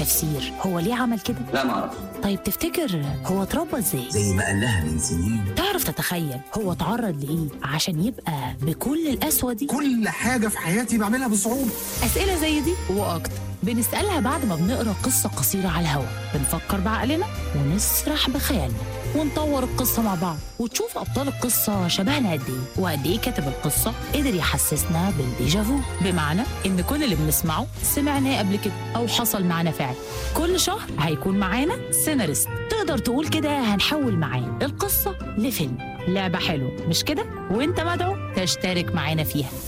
تفسير هو ليه عمل كده؟ لا ما اعرف. طيب تفتكر هو اتربى ازاي؟ زي ما قال لها من سنين. تعرف تتخيل هو اتعرض لايه عشان يبقى بكل القسوه دي؟ كل حاجة في حياتي بعملها بصعوبة. اسئله زي دي واكتر بنسالها بعد ما بنقرا قصه قصيره على الهوا. بنفكر بعقلنا ونسرح بخيالنا ونطور القصه مع بعض وتشوف ابطال القصه شبهنا قد ايه وقد ايه كاتب القصه قدر يحسسنا بالديجافو. بمعنى ان كل اللي بنسمعه سمعناه قبل كده او حصل معانا فعلا. كل شهر هيكون معانا سيناريست تقدر تقول كده هنحول معاه القصه لفيلم. لعبه حلوه مش كده؟ وانت مدعو تشترك معانا فيها.